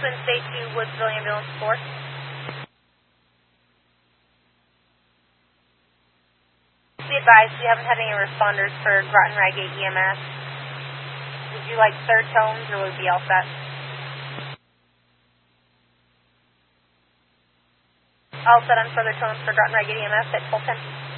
Twin State to Woodsville Ambulance 4. Be advised, we haven't had any responders for Groton Rygate EMS. Would you like third tones or would it be all set? All set on further tones for Groton Rygate EMS at 1210.